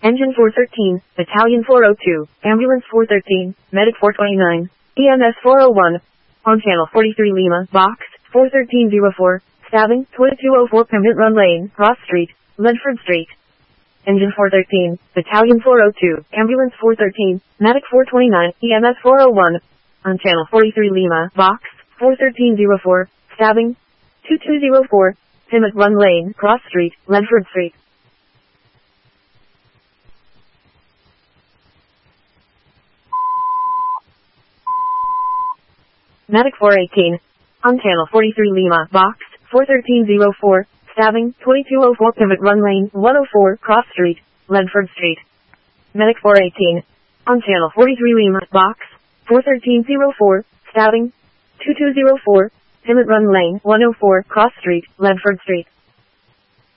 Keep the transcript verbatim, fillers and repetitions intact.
Engine four thirteen, Battalion four oh two, Ambulance four thirteen, Medic four twenty-nine, E M S four oh one. On Channel forty-three Lima, Box, four thirteen oh four, stabbing, twenty-two oh four Pembit Run Lane, Cross Street, Ledford Street. Engine four thirteen, Battalion four oh two, Ambulance four thirteen, Medic four twenty-nine, E M S four oh one. On Channel forty-three Lima, Box, four thirteen oh four, stabbing, twenty-two oh four, Pembit Run Lane, Cross Street, Ledford Street. Medic four eighteen. On Channel forty-three Lima, Box, four thirteen oh four, stabbing, twenty-two oh four Pembit Run Lane, one oh four, Cross Street, Ledford Street. Medic four eighteen. On Channel forty-three Lima, Box, four thirteen oh four, stabbing, twenty-two oh four, Pembit Run Lane, one oh four, Cross Street, Ledford Street.